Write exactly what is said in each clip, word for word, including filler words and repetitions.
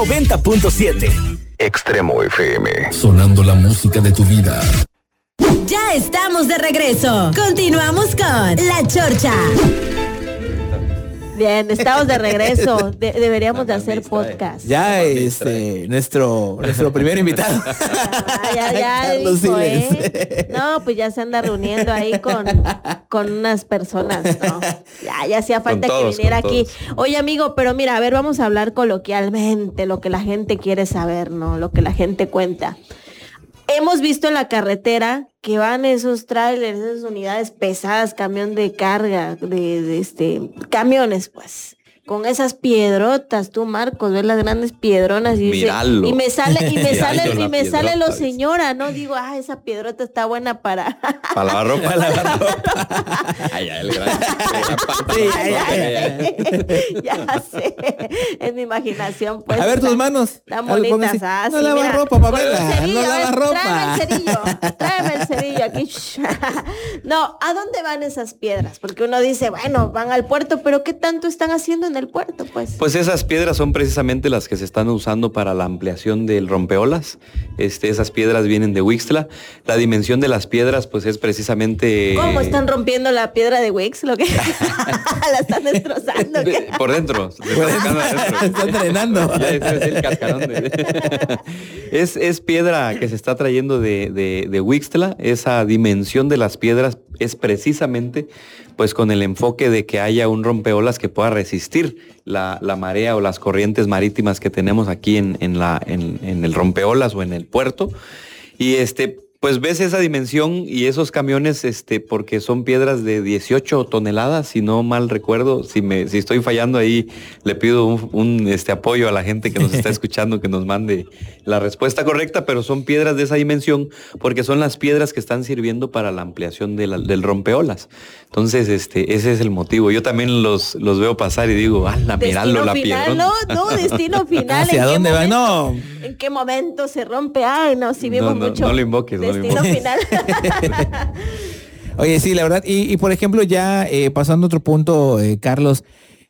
noventa punto siete. Extremo F M. Sonando la música de tu vida. Ya estamos de regreso. Continuamos con La Chorcha. Bien, estamos de regreso. De- deberíamos de hacer podcast. Ya este nuestro nuestro primer invitado. Ah, ya, ya Carlos dijo, Siles. ¿eh? No, pues ya se anda reuniendo ahí con, con unas personas, ¿no? Ya, ya hacía falta Con todos, que viniera con aquí. todos. Oye, amigo, pero mira, a ver, vamos a hablar coloquialmente, lo que la gente quiere saber, ¿no? Lo que la gente cuenta. Hemos visto en la carretera que van esos trailers, esas unidades pesadas, camión de carga, de, de este, camiones, pues, con esas piedrotas, tú, Marcos, ves las grandes piedronas y dice, Míralo. y me sale, y me Míralo sale, y la me sale piedrota, lo dice. señora, ¿no? Digo, ah, esa piedrota está buena para. Para lavar ropa. Para lavar ropa. Ay, ay, el gran, el gran pantalón. Sí, ay, ay, ay. Ya sé, en mi imaginación, pues. A ver tus está- manos. Están A ver, bonitas, póngase. ah, No sí, lava mira, ropa, con Pamela, un cerillo, no lava a ver, ropa. Tráeme el cerillo, tráeme el cerillo aquí. No, ¿a dónde van esas piedras? Porque uno dice, bueno, van al puerto, pero ¿qué tanto están haciendo en el puerto, pues? Pues esas piedras son precisamente las que se están usando para la ampliación del rompeolas. Este, esas piedras vienen de Huixtla. La dimensión de las piedras, pues es precisamente. ¿Cómo están rompiendo la piedra de Wix? Lo que la están destrozando. ¿qué? Por dentro. se está sacando adentro. Está entrenando. Ya, ese es el cascarón de- es, es piedra que se está trayendo de, de, de Huixtla. Esa dimensión de las piedras es precisamente pues con el enfoque de que haya un rompeolas que pueda resistir la, la marea o las corrientes marítimas que tenemos aquí en, en, la, en, en el rompeolas o en el puerto. Y este, pues ves esa dimensión y esos camiones, este, porque son piedras de dieciocho toneladas, si no mal recuerdo. Si me, si estoy fallando ahí, le pido un, un, este, apoyo a la gente que nos está escuchando, que nos mande la respuesta correcta, pero son piedras de esa dimensión, porque son las piedras que están sirviendo para la ampliación de la- del rompeolas. Entonces, este, ese es el motivo. Yo también los, los veo pasar y digo, ¡ala, miralo, la final, piedra! no, no, destino final. ¿Hacia ¿en qué dónde van? momento- No. ¿En qué momento se rompe? Ay, no, si vimos No, no, mucho. no lo invoques, no lo Destino invoques. final. Oye, sí, la verdad. Y, y por ejemplo, ya eh, pasando a otro punto, eh, Carlos,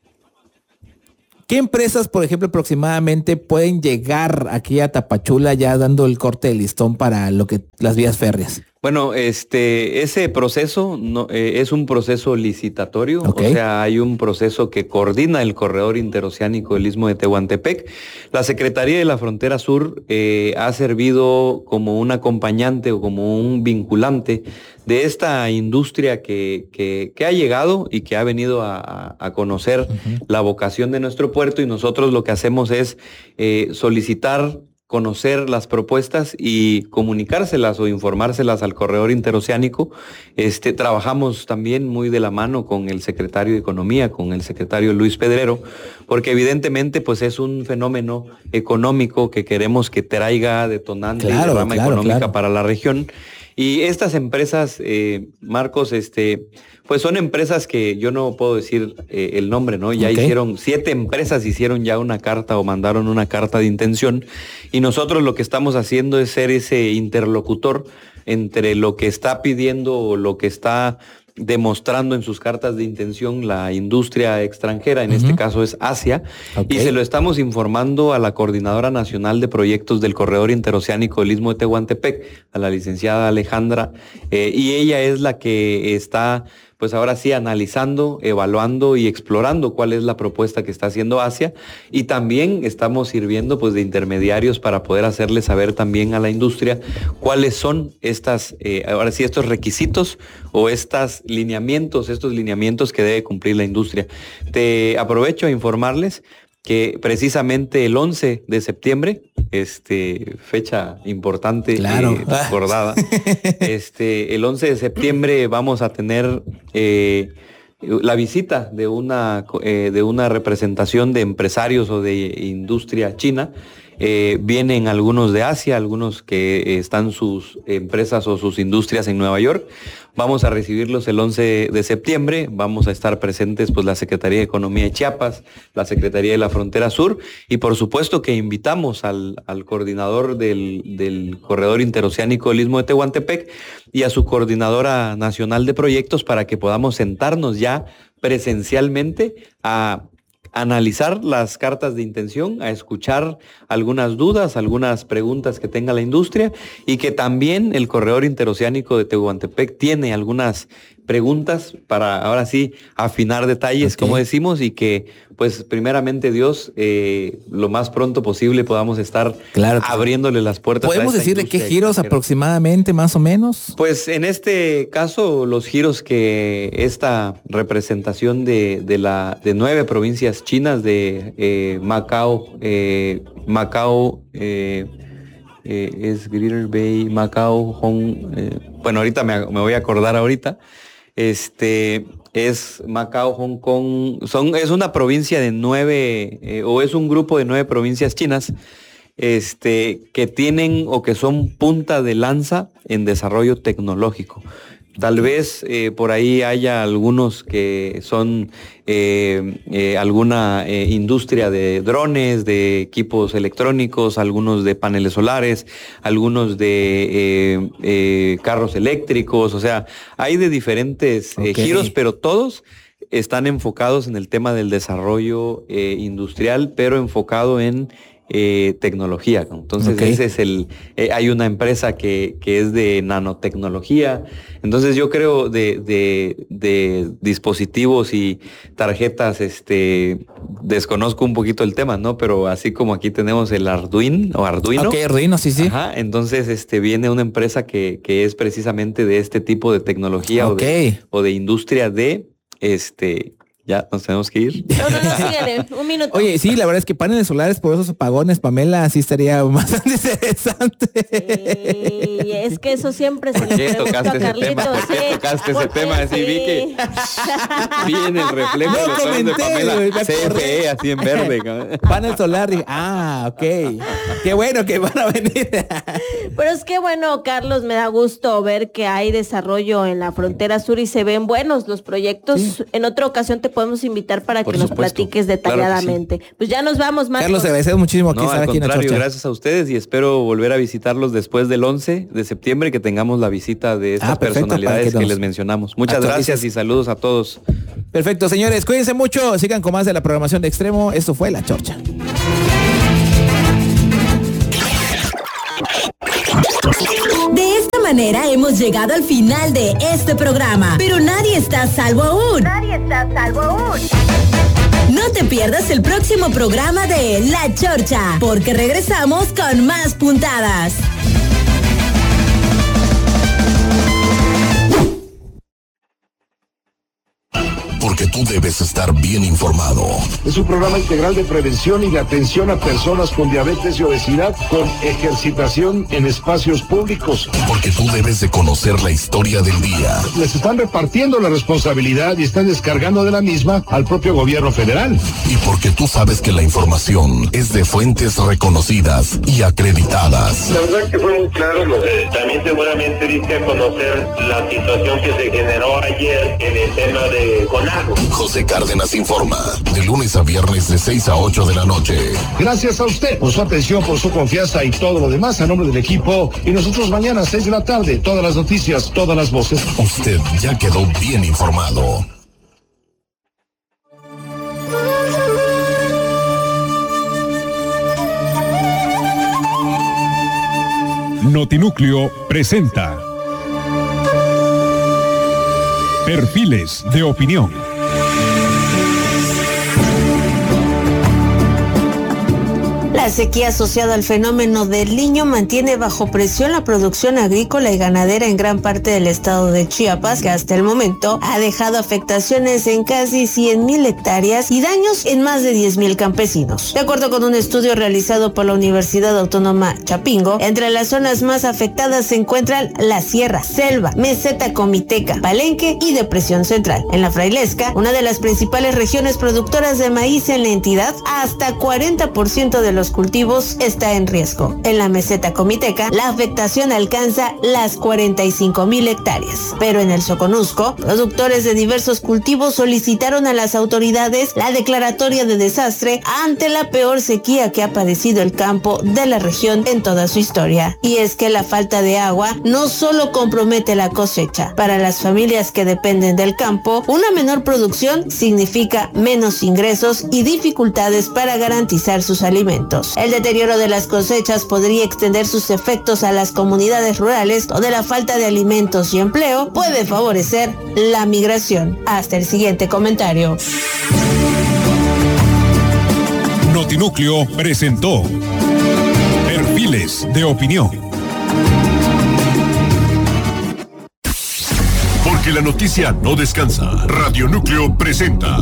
¿qué empresas, por ejemplo, aproximadamente pueden llegar aquí a Tapachula ya dando el corte de listón para lo que las vías férreas? Bueno, este, ese proceso no, eh, es un proceso licitatorio, Ok. o sea, hay un proceso que coordina el corredor interoceánico del Istmo de Tehuantepec. La Secretaría de la Frontera Sur eh, ha servido como un acompañante o como un vinculante de esta industria que, que, que ha llegado y que ha venido a, a- a conocer Ujú. la vocación de nuestro puerto, y nosotros lo que hacemos es eh, solicitar, conocer las propuestas y comunicárselas o informárselas al corredor interoceánico. Este, trabajamos también muy de la mano con el secretario de Economía, con el secretario Luis Pedrero, porque evidentemente pues es un fenómeno económico que queremos que traiga detonante Claro, y rama claro, económica claro. para la región. Y estas empresas, eh, Marcos, este, pues son empresas que yo no puedo decir eh, el nombre, ¿no? Ya Ok. hicieron, siete empresas hicieron ya una carta o mandaron una carta de intención, y nosotros lo que estamos haciendo es ser ese interlocutor entre lo que está pidiendo o lo que está demostrando en sus cartas de intención la industria extranjera, en Ujú. este caso es Asia, Ok. y se lo estamos informando a la Coordinadora Nacional de Proyectos del Corredor Interoceánico del Istmo de Tehuantepec, a la licenciada Alejandra, eh, y ella es la que está, pues ahora sí, analizando, evaluando y explorando cuál es la propuesta que está haciendo Asia, y también estamos sirviendo pues de intermediarios para poder hacerle saber también a la industria cuáles son estas, eh, ahora sí, estos requisitos o estos lineamientos, estos lineamientos que debe cumplir la industria. Te aprovecho a informarles que precisamente el once de septiembre, este, fecha importante, Claro. eh, recordada, este, el once de septiembre vamos a tener eh, la visita de una, eh, de una representación de empresarios o de industria china. Eh, vienen algunos de Asia, algunos que eh, están sus empresas o sus industrias en Nueva York. Vamos a recibirlos el once de septiembre. Vamos a estar presentes pues la Secretaría de Economía de Chiapas, la Secretaría de la Frontera Sur, y por supuesto que invitamos al, al coordinador del, del Corredor Interoceánico del Istmo de Tehuantepec y a su coordinadora nacional de proyectos para que podamos sentarnos ya presencialmente a analizar las cartas de intención, a escuchar algunas dudas, algunas preguntas que tenga la industria, y que también el corredor interoceánico de Tehuantepec tiene algunas preguntas para ahora sí afinar detalles, okay, como decimos, y que pues primeramente Dios eh, lo más pronto posible podamos estar claro, abriéndole las puertas. ¿Podemos decirle qué giros aproximadamente, más o menos? Pues en este caso los giros que esta representación de, de la de nueve provincias chinas de eh, Macao, eh, Macao eh, eh, es Greater Bay, Macao, Hong, eh, bueno ahorita me, me voy a acordar ahorita. Este es Macao, Hong Kong, son, es una provincia de nueve, eh, o es un grupo de nueve provincias chinas, este, que tienen o que son punta de lanza en desarrollo tecnológico. Tal vez eh, por ahí haya algunos que son eh, eh, alguna eh, industria de drones, de equipos electrónicos, algunos de paneles solares, algunos de eh, eh, carros eléctricos, o sea, hay de diferentes eh, okay. giros, pero todos están enfocados en el tema del desarrollo eh, industrial, pero enfocado en Eh, tecnología. Entonces okay. ese es el, eh, hay una empresa que, que es de nanotecnología. Entonces yo creo de, de, de dispositivos y tarjetas, este, desconozco un poquito el tema, ¿no? Pero así como aquí tenemos el Arduino o Arduino. Ok, Arduino, sí, sí. Ajá, entonces este, viene una empresa que, que es precisamente de este tipo de tecnología okay. o, de, o de industria de este. Ya nos tenemos que ir. No, no, no, síguele, un minuto. Oye, sí, la verdad es que paneles solares por esos apagones, Pamela, sí estaría más interesante. Sí, es que eso siempre se le pregunta a Carlitos. ¿Por qué sí, tocaste ese tema? Así sí. vi que vi en el reflejo no, de, comenté, de Pamela C F E así en verde. Panel solar, dije, ah, ok. Qué bueno que van a venir. Pero es que bueno, Carlos, me da gusto ver que hay desarrollo en la frontera sur y se ven buenos los proyectos. Sí. En otra ocasión te podemos invitar para Por que supuesto. nos platiques detalladamente. Claro sí. Pues ya nos vamos, Marcos. Carlos, te agradecemos muchísimo no, estar aquí en la Chorcha. Gracias a ustedes y espero volver a visitarlos después del once de septiembre y que tengamos la visita de estas ah, perfecto, personalidades que, que les mencionamos. Muchas gracias y saludos a todos. Perfecto, señores, cuídense mucho, sigan con más de la programación de Extremo. Esto fue La Chorcha. De esta manera hemos llegado al final de este programa, pero nadie está a salvo aún. Nadie está a salvo aún. No te pierdas el próximo programa de La Chorcha, porque regresamos con más puntadas. Porque tú debes estar bien informado. Es un programa integral de prevención y de atención a personas con diabetes y obesidad con ejercitación en espacios públicos. Porque tú debes de conocer la historia del día. Les están repartiendo la responsabilidad y están descargando de la misma al propio gobierno federal. Y porque tú sabes que la información es de fuentes reconocidas y acreditadas. La verdad que fue muy claro. Eh, también seguramente diste a conocer la situación que se generó ayer en el tema de CONAGO. José Cárdenas informa, de lunes a viernes de seis a ocho de la noche. Gracias a usted por su atención, por su confianza y todo lo demás a nombre del equipo. Y nosotros mañana a seis de la tarde, todas las noticias, todas las voces. Usted ya quedó bien informado. Notinúcleo presenta Perfiles de Opinión. La sequía asociada al fenómeno del Niño mantiene bajo presión la producción agrícola y ganadera en gran parte del estado de Chiapas, que hasta el momento ha dejado afectaciones en casi cien mil hectáreas y daños en más de diez mil campesinos. De acuerdo con un estudio realizado por la Universidad Autónoma Chapingo, entre las zonas más afectadas se encuentran la Sierra, Selva, Meseta Comiteca, Palenque y Depresión Central. En la Frailesca, una de las principales regiones productoras de maíz en la entidad, hasta cuarenta por ciento de los cultivos está en riesgo. En la meseta comiteca, la afectación alcanza las cuarenta y cinco mil hectáreas. Pero en el Soconusco, productores de diversos cultivos solicitaron a las autoridades la declaratoria de desastre ante la peor sequía que ha padecido el campo de la región en toda su historia. Y es que la falta de agua no solo compromete la cosecha. Para las familias que dependen del campo, una menor producción significa menos ingresos y dificultades para garantizar sus alimentos. El deterioro de las cosechas podría extender sus efectos a las comunidades rurales, donde la falta de alimentos y empleo puede favorecer la migración. Hasta el siguiente comentario. Notinúcleo presentó Perfiles de Opinión. Porque la noticia no descansa. Radio Núcleo presenta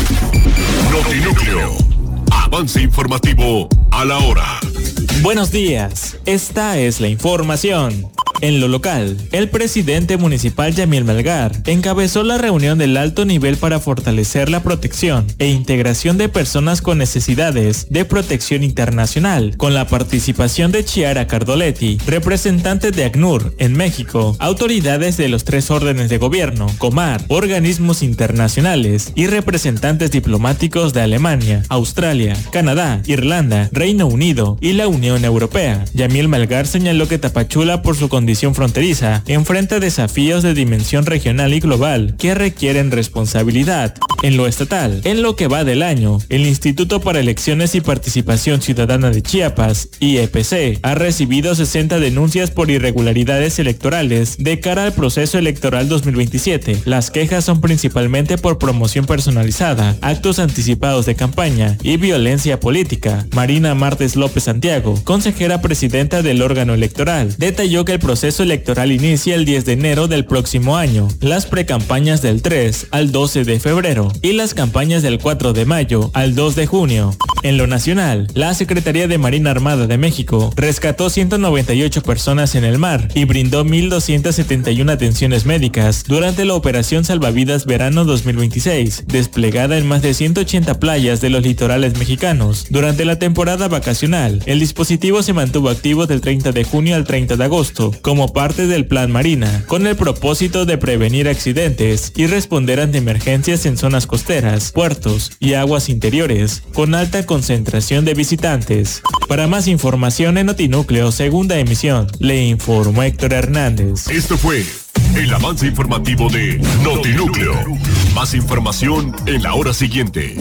Notinúcleo. Avance informativo a la hora. Buenos días, esta es la información. En lo local, el presidente municipal Yamil Melgar encabezó la reunión del alto nivel para fortalecer la protección e integración de personas con necesidades de protección internacional, con la participación de Chiara Cardoletti, representante de ACNUR en México, autoridades de los tres órdenes de gobierno, Comar, organismos internacionales y representantes diplomáticos de Alemania, Australia, Canadá, Irlanda, Reino Unido y la Unión Europea. Yamil Melgar señaló que Tapachula, por su condición fronteriza, enfrenta desafíos de dimensión regional y global que requieren responsabilidad. En lo estatal, en lo que va del año, el Instituto para Elecciones y Participación Ciudadana de Chiapas, I E P C, ha recibido sesenta denuncias por irregularidades electorales de cara al proceso electoral dos mil veintisiete. Las quejas son principalmente por promoción personalizada, actos anticipados de campaña y violencia política. Marina Martes López Santiago, consejera presidenta del órgano electoral, detalló que el proceso electoral inicia el diez de enero del próximo año, las precampañas del tres al doce de febrero y las campañas del cuatro de mayo al dos de junio. En lo nacional, la Secretaría de Marina Armada de México rescató ciento noventa y ocho personas en el mar y brindó mil doscientas setenta y una atenciones médicas durante la Operación Salvavidas Verano dos mil veintiséis, desplegada en más de ciento ochenta playas de los litorales mexicanos. Durante la temporada vacacional, el dispositivo se mantuvo activo del treinta de junio al treinta de agosto, como parte del Plan Marina, con el propósito de prevenir accidentes y responder ante emergencias en zonas costeras, puertos y aguas interiores, con alta concentración de visitantes. Para más información en Notinúcleo, segunda emisión, le informó Héctor Hernández. Esto fue el avance informativo de Notinúcleo. Más información en la hora siguiente.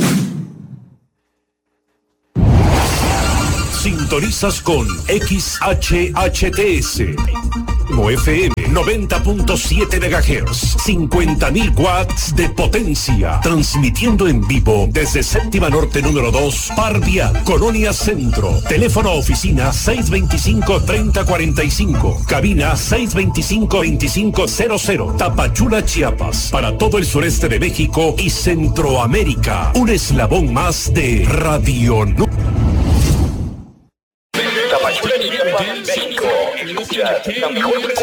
Sintonizas con X H H T S. F M noventa punto siete megahertz, cincuenta mil watts de potencia, transmitiendo en vivo desde Séptima Norte número dos, Par Vial, Colonia Centro. Teléfono oficina seis veinticinco, treinta cuarenta y cinco, cabina seis veinticinco, veinticinco cero cero. Tapachula, Chiapas, para todo el sureste de México y Centroamérica. Un eslabón más de Radio Nu. Tapachula, Chiapas, México. Escucha la mejor frecuencia.